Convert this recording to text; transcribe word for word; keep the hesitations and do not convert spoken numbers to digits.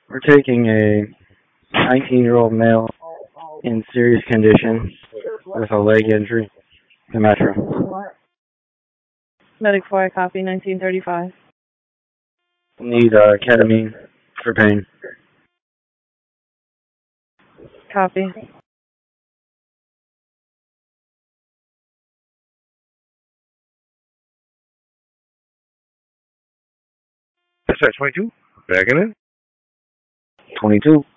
We're taking a nineteen-year-old male in serious condition with a leg injury to Metro. Medic four, copy, nineteen thirty-five. Need uh, ketamine for pain. Copy. That's right, twenty-two. Backing in. twenty-two.